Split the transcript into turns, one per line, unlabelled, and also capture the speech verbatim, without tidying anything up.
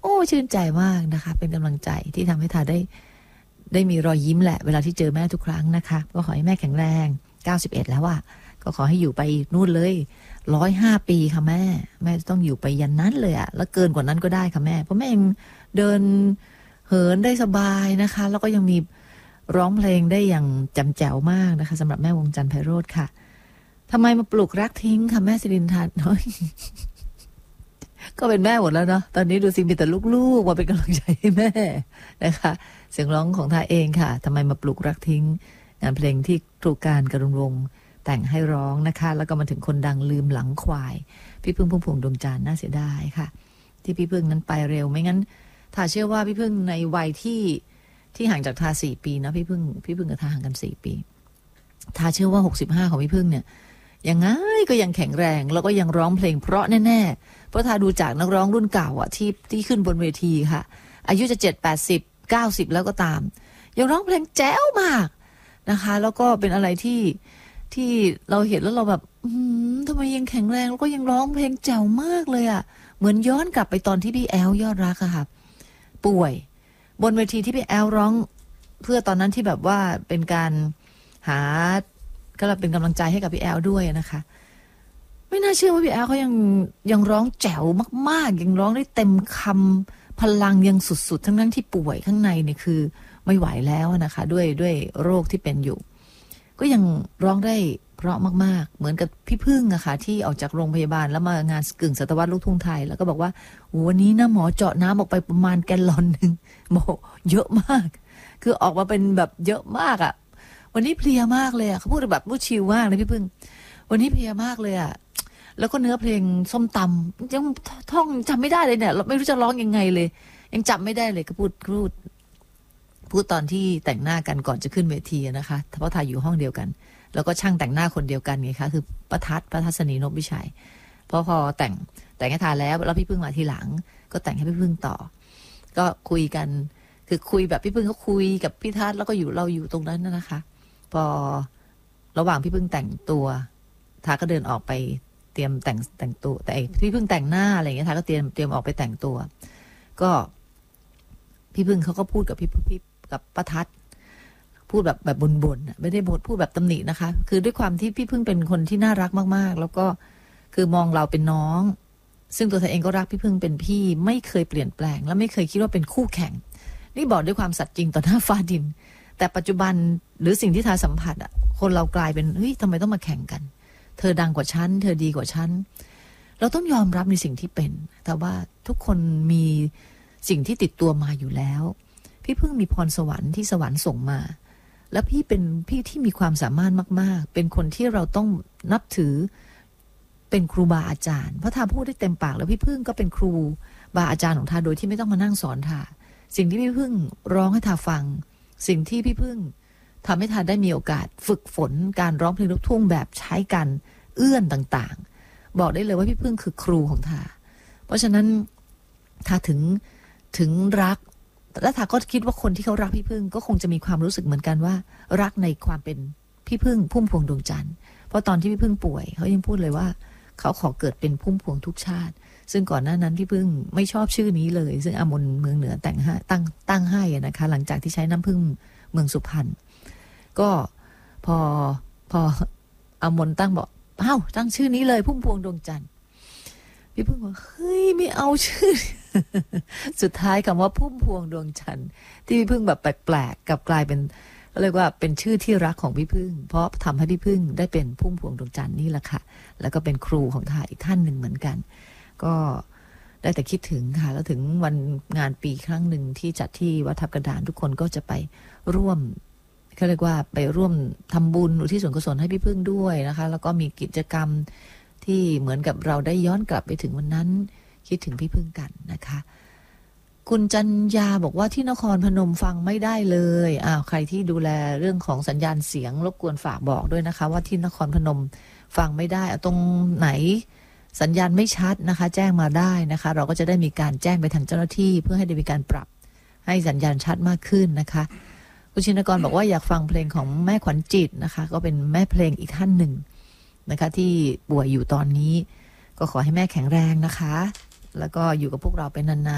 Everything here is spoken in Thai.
โอ้ชื่นใจมากนะคะเป็นกำลังใจที่ทำให้ทาได้ได้มีรอยยิ้มแหละเวลาที่เจอแม่ทุกครั้งนะคะก็ขอให้แม่แข็งแรงเก้าสิบเอ็ดแล้วอะก็ขอให้อยู่ไปนู่นเลยร้อยห้าปีค่ะแม่แม่ต้องอยู่ไปยันนั้นเลยอะแล้วเกินกว่านั้นก็ได้ค่ะแม่เพราะแม่ยังเดินเหินได้สบายนะคะแล้วก็ยังมีร้องเพลงได้อย่างจำแจ๋วมากนะคะสำหรับแม่วงจันทร์ไพโรจน์ค่ะทำไมมาปลุกรักทิ้งค่ะแม่สิรินทร์น้อยก็เป็นแม่หมดแล้วเนาะตอนนี้ดูสิมีแต่ลูกๆมาเป็นกำลังใจให้แม่นะคะเสียงร้องของทาเองค่ะทำไมมาปลุกรักทิ้งงานเพลงที่ครูการกรุณวงศ์แต่งให้ร้องนะคะแล้วก็มาถึงคนดังลืมหลังควายพี่พึ่งพุ่มพวงดวงจันทร์น่าเสียดายค่ะที่พี่พึ่งนั้นไปเร็วไม่งั้นทาเชื่อว่าพี่พึ่งในวัยที่ที่ห่างจากทาสี่ปีนะพี่พึ่งพี่พึ่งกับทาห่างกันสี่ปีทาเชื่อว่าหกสิบห้าของพี่พึ่งเนี่ยยังไงก็ยังแข็งแรงแล้วก็ยังร้องเพลงเพราะแน่ๆเพราะทาดูจากนักร้องรุ่นเก่าอ่ะที่ที่ขึ้นบนเวทีค่ะอายุจะเจ็ดแปดสิบเก้าสิบแล้วก็ตามยังร้องเพลงแจ๋วมากนะคะแล้วก็เป็นอะไรที่ที่เราเห็นแล้วเราแบบอืมทำไมยังแข็งแรงแล้วก็ยังร้องเพลงแจ๋วมากเลยอ่ะเหมือนย้อนกลับไปตอนที่พี่แอลยอดรักอะค่ะป่วยบนเวทีที่พี่แอลร้องเพื่อตอนนั้นที่แบบว่าเป็นการหาก็เป็นกำลังใจให้กับพี่แอลด้วยนะคะไม่น่าเชื่อว่าพี่แอลเขายังยังร้องแจ๋วมากๆยังร้องได้เต็มคำพลังยังสุดๆทั้งนั้นที่ป่วยข้างในเนี่ยคือไม่ไหวแล้วนะคะด้วยด้วยโรคที่เป็นอยู่ก็ยังร้องได้เพราะมากๆเหมือนกับพี่พึ่งอะค่ะที่ออกจากโรงพยาบาลแล้วมางานกึ่งศตวรรษลูกทุ่งไทยแล้วก็บอกว่าวันนี้นะหมอเจาะน้ำออกไปประมาณแกลลอนนึงบอกเยอะมากคือออกมาเป็นแบบเยอะมากอะวันนี้เพลียมากเลยอะเขาพูดแบบพูดชิลมากเลยพี่พึ่งวันนี้เพลียมากเลยอะแล้วก็เนื้อเพลงส้มตำยังท่องจำไม่ได้เลยเนี่ยเราไม่รู้จะร้องยังไงเลยยังจำไม่ได้เลยก็พูดพูดพูดตอนที่แต่งหน้ากันก่อนจะขึ้นเวทีนะคะเพราะถ่ายอยู่ห้องเดียวกันแล้วก็ช่างแต่งหน้าคนเดียวกันไงคะคือประทัดประทัศนีนพวิชัยพอพอแต่งแต่งให้ทาแล้วแล้วพี่พึ่งมาทีหลังก็แต่งให้พี่พึ่งต่อก็คุยกันคือคุยแบบพี่พึ่งเขาคุยกับพี่ทัศน์แล้วก็อยู่เราอยู่ตรงนั้นนะคะพอระหว่างพี่พึ่งแต่งตัวทาก็เดินออกไปเตรียมแต่งแต่งตัวแต่พี่พึ่งแต่งหน้าอะไรอย่างเงี้ยทาก็เตรียมเตรียมออกไปแต่งตัวก็พี่พึ่งเขาก็พูดกับพี่พี่กับป้าทัศน์พูดแบบแบบบ่นๆไม่ได้บ่นพูดแบบตำหนินะคะคือด้วยความที่พี่พึ่งเป็นคนที่น่ารักมากๆแล้วก็คือมองเราเป็นน้องซึ่งตัวเธอเองก็รักพี่พึ่งเป็นพี่ไม่เคยเปลี่ยนแปลงและไม่เคยคิดว่าเป็นคู่แข่งนี่บอกด้วยความสัตย์จริงต่อหน้าฟ้าดินแต่ปัจจุบันหรือสิ่งที่ทาสัมผัสอ่ะคนเรากลายเป็นเฮ้ยทำไมต้องมาแข่งกันเธอดังกว่าฉันเธอดีกว่าฉันเราต้องยอมรับในสิ่งที่เป็นแต่ว่าทุกคนมีสิ่งที่ติดตัวมาอยู่แล้วพี่พึ่งมีพรสวรรค์ที่สวรรค์ส่งมาแล้วพี่เป็นพี่ที่มีความสามารถมากๆเป็นคนที่เราต้องนับถือเป็นครูบาอาจารย์เพราะทาพูดได้เต็มปากแล้วพี่พึ่งก็เป็นครูบาอาจารย์ของทาโดยที่ไม่ต้องมานั่งสอนทาสิ่งที่พี่พึ่งร้องให้ทาฟังสิ่งที่พี่พึ่งทำให้ทาได้มีโอกาสฝึกฝนการร้องเพลงลูกทุ่งแบบใช้กันเอื้อนต่างๆบอกได้เลยว่าพี่พึ่งคือครูของทาเพราะฉะนั้นทาถึงถึงรักและทาก็คิดว่าคนที่เขารักพี่พึ่งก็คงจะมีความรู้สึกเหมือนกันว่ารักในความเป็นพี่พึ่งพุ่มพวงดวงจันทร์เพราะตอนที่พี่พึ่งป่วยเขายังพูดเลยว่าเขาขอเกิดเป็นพุ่มพวงทุกชาติซึ่งก่อนหน้านั้นพี่พึ่งไม่ชอบชื่อนี้เลยซึ่งอมนเมืองเหนือแต่งให้ตั้งตั้งให้นะคะหลังจากที่ใช้น้ำพึ่งเมืองสุพรรณก็พอพออมนตั้งบอกอ้าวตั้งชื่อนี้เลยพุ่มพวงดวงจันทร์พี่พึ่งบอกเฮ้ยไม่เอาชื่อ สุดท้ายคำว่าพุ่มพวงดวงจันทร์ที่พี่พึ่งแบบแปลกๆกลับกลายเป็นเรียกว่าเป็นชื่อที่รักของพี่พึ่งเพราะทำให้พี่พึ่งได้เป็นพุ่มพวงดวงจันทร์นี่แหละค่ะแล้วก็เป็นครูของทาอีกท่านหนึ่งเหมือนกันก็ได้แต่คิดถึงค่ะแล้วถึงวันงานปีครั้งหนึ่งที่จัดที่วัดทับกระดานทุกคนก็จะไปร่วมเขาเรียกว่าไปร่วมทำบุญอุทิศส่วนกุศลให้พี่พึ่งด้วยนะคะแล้วก็มีกิจกรรมที่เหมือนกับเราได้ย้อนกลับไปถึงวันนั้นคิดถึงพี่พึ่งกันนะคะคุณจันยาบอกว่าที่นครพนมฟังไม่ได้เลยอ้าวใครที่ดูแลเรื่องของสัญญาณเสียงรบกวนฝากบอกด้วยนะคะว่าที่นครพนมฟังไม่ได้ตรงไหนสัญญาณไม่ชัดนะคะแจ้งมาได้นะคะเราก็จะได้มีการแจ้งไปทางเจ้าหน้าที่เพื่อให้ได้มีการปรับให้สัญญาณชัดมากขึ้นนะคะคุณชินกรบอกว่าอยากฟังเพลงของแม่ขวัญจิตนะคะก็เป็นแม่เพลงอีกท่านหนึ่งนะคะที่ป่วยอยู่ตอนนี้ก็ขอให้แม่แข็งแรงนะคะแล้วก็อยู่กับพวกเราไปนานๆ